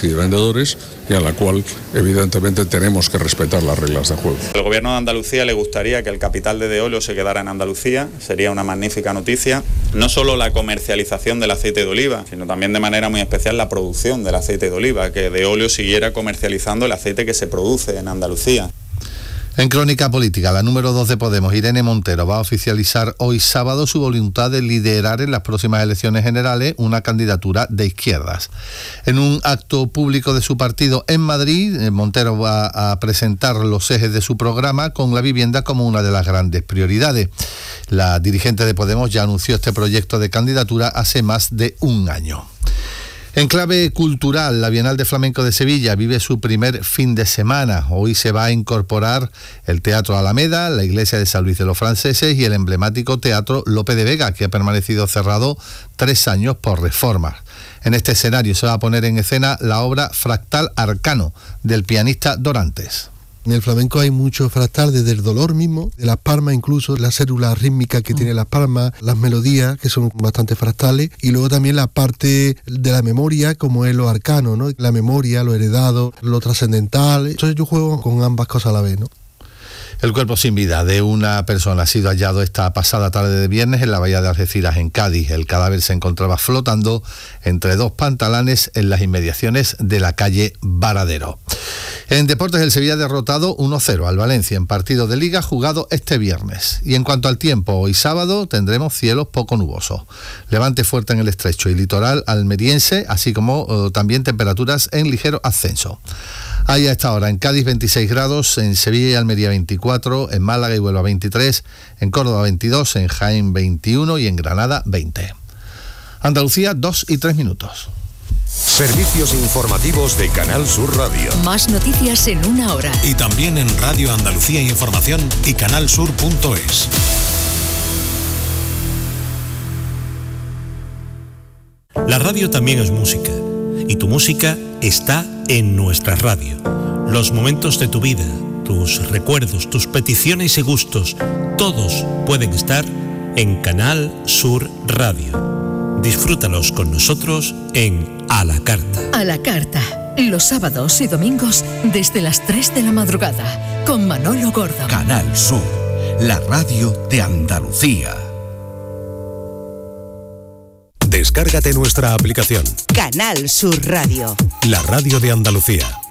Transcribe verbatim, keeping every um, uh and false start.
y de vendedores, y a la cual evidentemente tenemos que respetar las reglas de juego. Al Gobierno de Andalucía le gustaría que el capital de Deolio se quedara en Andalucía, sería una magnífica noticia. No solo la comercialización del aceite de oliva, sino también de manera muy especial la producción del aceite de oliva, que Deolio siguiera comercializando el aceite que se produce en Andalucía. En Crónica Política, la número dos de Podemos, Irene Montero, va a oficializar hoy sábado su voluntad de liderar en las próximas elecciones generales una candidatura de izquierdas. En un acto público de su partido en Madrid, Montero va a presentar los ejes de su programa con la vivienda como una de las grandes prioridades. La dirigente de Podemos ya anunció este proyecto de candidatura hace más de un año. En clave cultural, la Bienal de Flamenco de Sevilla vive su primer fin de semana. Hoy se va a incorporar el Teatro Alameda, la Iglesia de San Luis de los Franceses y el emblemático Teatro Lope de Vega, que ha permanecido cerrado tres años por reformas. En este escenario se va a poner en escena la obra Fractal Arcano, del pianista Dorantes. En el flamenco hay mucho fractal, desde el dolor mismo, de las palmas incluso, la célula rítmica que tiene las palmas, las melodías que son bastante fractales, y luego también la parte de la memoria, como es lo arcano, ¿no? La memoria, lo heredado, lo trascendental. Entonces yo juego con ambas cosas a la vez, ¿no? El cuerpo sin vida de una persona ha sido hallado esta pasada tarde de viernes en la bahía de Algeciras, en Cádiz. El cadáver se encontraba flotando entre dos pantalanes en las inmediaciones de la calle Varadero. En deportes, el Sevilla ha derrotado uno cero al Valencia en partido de Liga jugado este viernes. Y en cuanto al tiempo, hoy sábado tendremos cielos poco nubosos. Levante fuerte en el estrecho y litoral almeriense, así como eh, también temperaturas en ligero ascenso. Hay a esta hora en Cádiz veintiséis grados, en Sevilla y Almería veinticuatro, en Málaga y Huelva veintitrés, en Córdoba veintidós, en Jaén veintiuno y en Granada veinte. Andalucía, dos y tres minutos. Servicios informativos de Canal Sur Radio. Más noticias en una hora. Y también en Radio Andalucía Información y canalsur punto es. La radio también es música. Y tu música está en nuestra radio. Los momentos de tu vida, tus recuerdos, tus peticiones y gustos, todos pueden estar en Canal Sur Radio. Disfrútalos con nosotros en A la Carta. A la Carta, los sábados y domingos desde las tres de la madrugada, con Manolo Gordo. Canal Sur, la radio de Andalucía. Descárgate nuestra aplicación. Canal Sur Radio. La radio de Andalucía.